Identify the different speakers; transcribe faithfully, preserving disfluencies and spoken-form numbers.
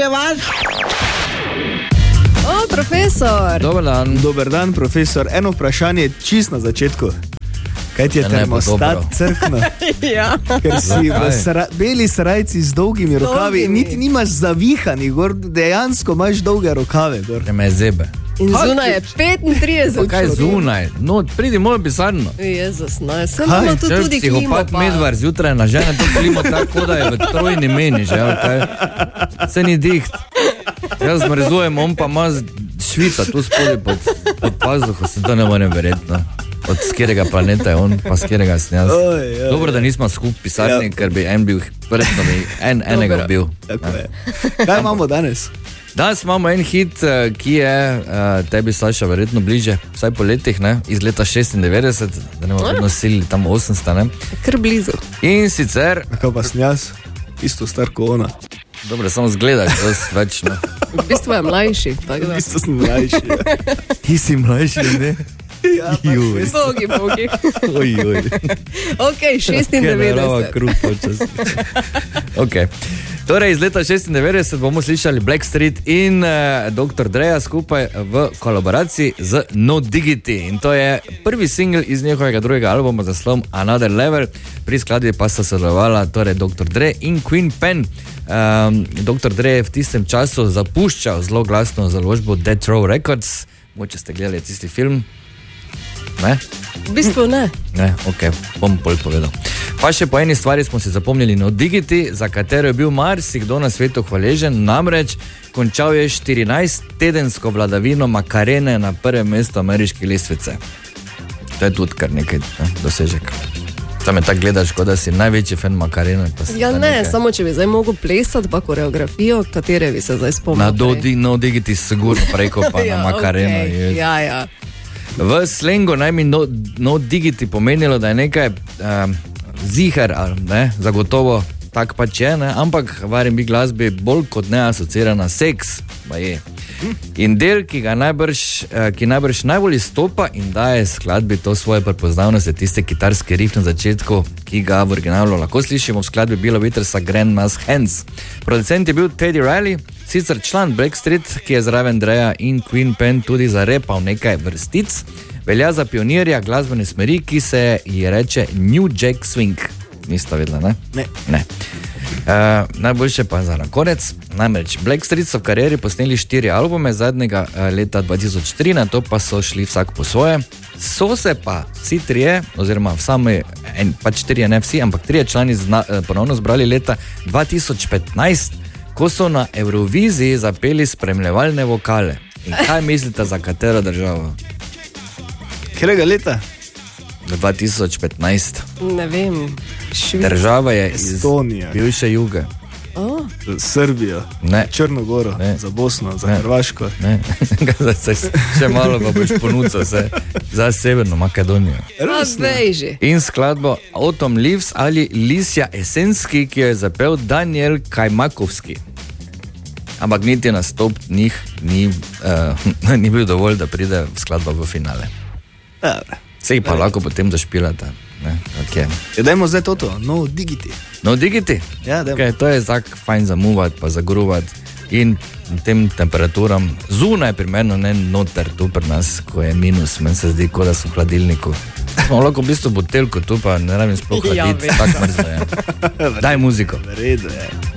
Speaker 1: vaš?
Speaker 2: O, profesor.
Speaker 3: Dobar dan.
Speaker 1: Dober dan, profesor. Eno vprašanje čist na začetku. Kaj ti je
Speaker 3: Ja, ne, pa
Speaker 1: termostat
Speaker 3: dobro.
Speaker 1: crkno?
Speaker 2: Ja.
Speaker 1: Ker si v
Speaker 3: Zakaj?
Speaker 1: sra, beli srajci z dolgimi rokavi,
Speaker 2: Dolgimi.
Speaker 1: niti nimaš zavihanih, gor, dejansko imaš dolge rokave. Gor.
Speaker 3: Ne me zebe.
Speaker 2: In zunaj je petintrideset.
Speaker 3: Kaj zunaj? No, pridi v mojo pisarno.
Speaker 2: Jezus, no, sem
Speaker 1: Kaj?
Speaker 2: imel tu
Speaker 3: Če
Speaker 2: tudi klimo.
Speaker 3: psihopat
Speaker 2: pa-
Speaker 3: Medvar zjutraj nažene to klimo tako, da je v trojni meni, že, ali kaj? Se ni diht. Jaz zmrzujem, on pa ima z- švica tu spodaj pod, pod pazuho, se to ne morem verjeti, no. Od skjerega planeta je on, pa skjerega sem jaz.
Speaker 1: Oj, oj.
Speaker 3: Dobro, da nismo skup pisarni,
Speaker 1: Ja.
Speaker 3: ker bi en bil, verjetno bi en enega
Speaker 2: Dobro.
Speaker 3: bil.
Speaker 1: Tako je. Kaj imamo danes?
Speaker 3: Danes imamo en hit, eh, ki je eh, tebi, Saša, verjetno bliže, vsaj po letih, ne? Iz leta šestindevetdeset, da ne bomo vedno silili tam osemsto, ne?
Speaker 2: Kar blizu.
Speaker 3: In sicer,
Speaker 1: Kaj pa sem jaz? Isto star kot ona.
Speaker 3: dobro, samo zgledaš, dosti več, ne?
Speaker 2: V bistvu je mlajši. Tako da.
Speaker 1: Isto sem mlajši. Ja.
Speaker 3: Ti si mlajši, ne?
Speaker 1: Ja,
Speaker 3: Juj.
Speaker 2: Bogi, bogi.
Speaker 3: Oj, oj.
Speaker 2: Ok, šestindevetdeset.
Speaker 3: Kruh počas. Okay. Torej, iz leta šestindevetdeset bomo slišali Blackstreet in uh, doktor Dreja skupaj v kolaboraciji z No Diggity. In to je prvi singel iz njihovega drugega albuma z naslovom Another Level. Pri skladbi pa sta sodelovala torej doktor Dre in Queen Pen. Um, doktor Dre je v tistem času zapuščal zelo glasno založbo Death Row Records. Moče ste gledali tisti film? Ne?
Speaker 2: V bistvu ne.
Speaker 3: Ne, ok, bom pol povedal. Pa še po eni stvari smo si zapomnili No Diggity, za katero je bil marsikdo na svetu hvaležen, namreč končal je štirinajst tedensko vladavino Makarene na prvem mestu ameriške lestvice. To je tudi kar nekaj, ne, dosežek. Tam me tako gledaš, kot da si največji fan Makarene. Pa si
Speaker 2: Ja
Speaker 3: ta
Speaker 2: ne,
Speaker 3: nekaj.
Speaker 2: samo če bi zdaj mogel plesati pa koreografijo, katere bi se zdaj spomnil.
Speaker 3: Na do,
Speaker 2: prej.
Speaker 3: di, No Diggity sigurno preko pa na Makareno.
Speaker 2: okej,
Speaker 3: je.
Speaker 2: Ja, ja.
Speaker 3: V slengu naj mi no, no Diggity pomenilo, da je nekaj um, zihar, ali ne, zagotovo tak pač je, ne, ampak v R and B glasbi bolj kot ne asocirana seks, pa je. In del, ki ga najbrž, eh, ki najbrž najbolj izstopa in daje skladbi to svoje prepoznavnost, je tiste kitarske riff na začetku, ki ga v originalu lahko slišimo v skladbi Billa Wittersa Grandma's Hands. Producent je bil Teddy Riley, sicer član Blackstreet, ki je zraven Dreja in Queen Pen tudi zarepal nekaj vrstic, velja za pionirja glasbene smeri, ki se ji reče New Jack Swing. Nista vedela, ne?
Speaker 1: Ne.
Speaker 3: Ne. Uh, najboljše pa za na konec. Namreč Blackstreet so v karieri posneli štiri albume, zadnjega uh, leta dva tisoč tri, na to pa so šli vsak po svoje. So se pa vsi trije, oziroma sami, en, pač trije, ne vsi, ampak trije člani zna, uh, ponovno zbrali leta dva tisoč petnajst, ko so na Evroviziji zapeli spremljevalne vokale. In kaj mislite, za katero državo?
Speaker 1: Katerega leta?
Speaker 3: dva tisoč petnajst.
Speaker 2: Ne vem. Švica.
Speaker 3: Država je iz
Speaker 1: Estonija.
Speaker 3: bivše Juge.
Speaker 2: Oh,
Speaker 1: Srbijo,
Speaker 3: Ne.
Speaker 1: Črnogoro,
Speaker 3: Ne.
Speaker 1: za Bosno, za
Speaker 3: Ne.
Speaker 1: Hrvaško.
Speaker 3: Ne, zdaj se še malo pa boš ponudil se za Severno Makedonijo.
Speaker 2: a vej že.
Speaker 3: In skladbo Autumn Leaves ali Lisja Esenski, ki jo je zapel Daniel Kajmakovski. Ampak niti nastop njih ni, uh, ni bil dovolj, da pride skladba v finale.
Speaker 1: Dobre.
Speaker 3: Sej pa lahko potem zašpilata. Ne, okay.
Speaker 1: Ja, dajmo zdaj toto, No Diggity.
Speaker 3: No, digiti.
Speaker 1: Ja, dajmo.
Speaker 3: Okay, to je tak fajn zamuvati, pa zagruvati. In tem temperaturam zunaj primerno, ne noter tu pri nas, ko je minus, meni se zdi, kot da so v hladilniku. Smo lahko v bistvu butelko tu, pa ne rabim sploh
Speaker 2: Ja,
Speaker 3: hladiti,
Speaker 2: vem.
Speaker 3: tako mrzlo je. Daj muziko.
Speaker 1: V redu je.